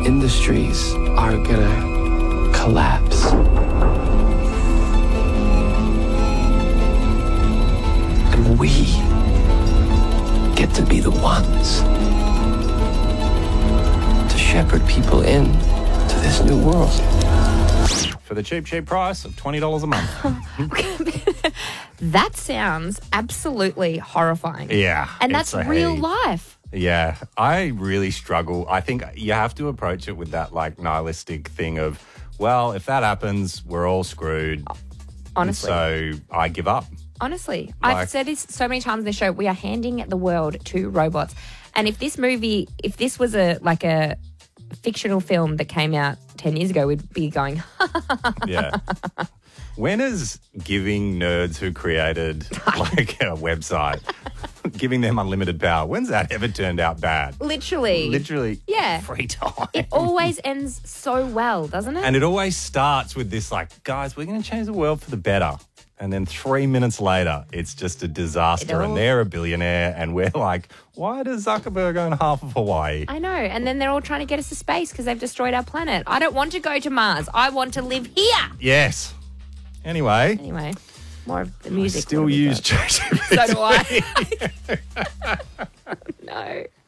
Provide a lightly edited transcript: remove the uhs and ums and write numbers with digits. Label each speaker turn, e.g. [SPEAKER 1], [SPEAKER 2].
[SPEAKER 1] industries are gonna collapse. And we get to be the ones to shepherd people in to this new world.
[SPEAKER 2] For the cheap price of $20 a month.
[SPEAKER 3] That sounds absolutely horrifying.
[SPEAKER 2] Yeah.
[SPEAKER 3] And that's real life.
[SPEAKER 2] Yeah, I really struggle. I think you have to approach it with that like nihilistic thing of, well, if that happens, we're all screwed.
[SPEAKER 3] Honestly.
[SPEAKER 2] So I give up.
[SPEAKER 3] Honestly. I've said this so many times in the show. We are handing the world to robots. And if this was a fictional film that came out 10 years ago, we'd be going,
[SPEAKER 2] Yeah. When is giving nerds who created like a website, giving them unlimited power, when's that ever turned out bad?
[SPEAKER 3] Literally. Yeah.
[SPEAKER 2] Free time.
[SPEAKER 3] It always ends so well, doesn't it?
[SPEAKER 2] And it always starts with this like, guys, we're going to change the world for the better. And then 3 minutes later, it's just a disaster and they're a billionaire and we're like, why does Zuckerberg own half of Hawaii?
[SPEAKER 3] I know. And then they're all trying to get us to space because they've destroyed our planet. I don't want to go to Mars. I want to live here.
[SPEAKER 2] Yes. Anyway,
[SPEAKER 3] more of the music.
[SPEAKER 2] I still use ChatGPT.
[SPEAKER 3] So do I. No.